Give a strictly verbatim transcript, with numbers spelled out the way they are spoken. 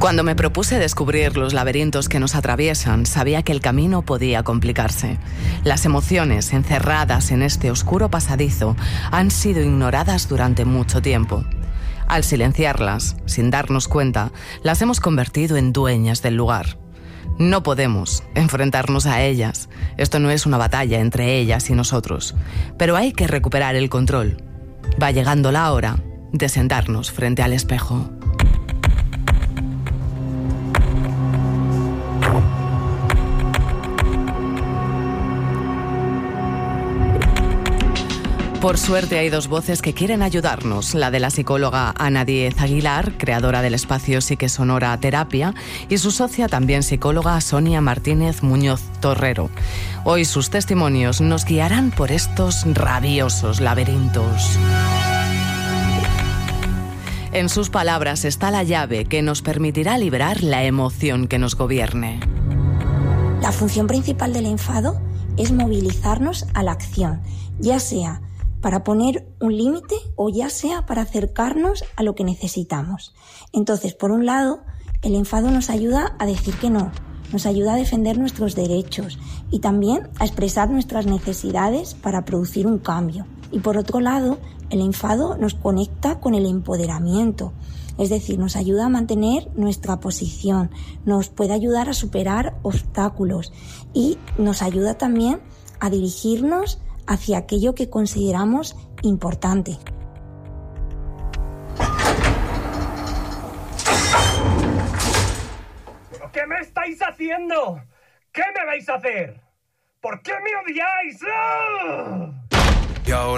Cuando me propuse descubrir los laberintos que nos atraviesan, sabía que el camino podía complicarse. Las emociones encerradas en este oscuro pasadizo han sido ignoradas durante mucho tiempo. Al silenciarlas, sin darnos cuenta, las hemos convertido en dueñas del lugar. No podemos enfrentarnos a ellas. Esto no es una batalla entre ellas y nosotros. Pero hay que recuperar el control. Va llegando la hora de sentarnos frente al espejo. Por suerte hay dos voces que quieren ayudarnos, la de la psicóloga Ana Díez Aguilar, creadora del espacio Psique Sonora Terapia, y su socia también psicóloga Sonia Martínez Muñoz Torrero. Hoy sus testimonios nos guiarán por estos rabiosos laberintos. En sus palabras está la llave que nos permitirá liberar la emoción que nos gobierne. La función principal del enfado es movilizarnos a la acción, ya sea para poner un límite o ya sea para acercarnos a lo que necesitamos. Entonces, por un lado, el enfado nos ayuda a decir que no, nos ayuda a defender nuestros derechos y también a expresar nuestras necesidades para producir un cambio. Y por otro lado, el enfado nos conecta con el empoderamiento, es decir, nos ayuda a mantener nuestra posición, nos puede ayudar a superar obstáculos y nos ayuda también a dirigirnos hacia aquello que consideramos importante. ¿Pero qué me estáis haciendo? ¿Qué me vais a hacer? ¿Por qué me odiáis? ¡Ah! Y ahora